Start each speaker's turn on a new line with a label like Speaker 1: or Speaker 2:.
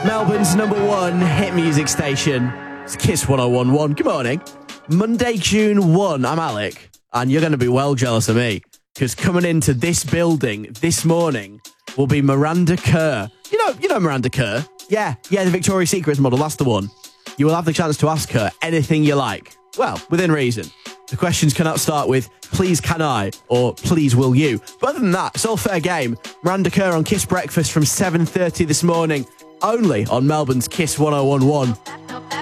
Speaker 1: Melbourne's #1 hit music station. It's Kiss 1011. Good morning. Monday, June 1. I'm Alec, and you're going to be well jealous of me, because coming into this building this morning will be Miranda Kerr. You know Miranda Kerr? Yeah, the Victoria's Secret model, that's the one. You will have the chance to ask her anything you like. Well, within reason. The questions cannot start with, please can I, or please will you. But other than that, it's all fair game. Miranda Kerr on Kiss Breakfast from 7:30 this morning, only on Melbourne's Kiss 1011.